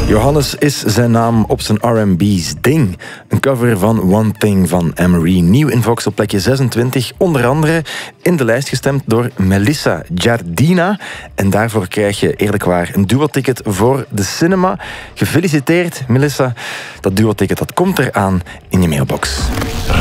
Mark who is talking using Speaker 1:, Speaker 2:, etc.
Speaker 1: Johannes is zijn naam op zijn R&B's Ding. Een cover van One Thing van Anne-Marie. Nieuw in Vox op plekje 26. Onder andere in de lijst gestemd door Melissa Giardina. En daarvoor krijg je eerlijk waar een duo-ticket voor de cinema. Gefeliciteerd, Melissa. Dat duo-ticket dat komt eraan in je mailbox.